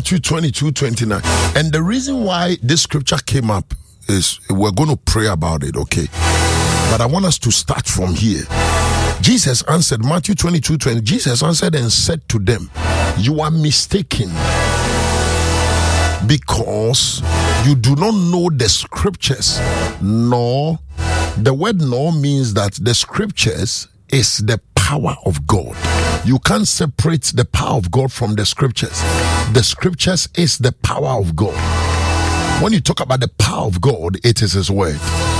Matthew 22:29. And the reason why this scripture came up is we're going to pray about it, okay? But I want us to start from here. Jesus answered, Matthew 22:20. Jesus answered and said to them, you are mistaken, because you do not know the scriptures, nor the word "nor" means that the scriptures is the power of God. You can't separate the power of God from the scriptures. The scriptures is the power of God. When you talk about the power of God, it is His word.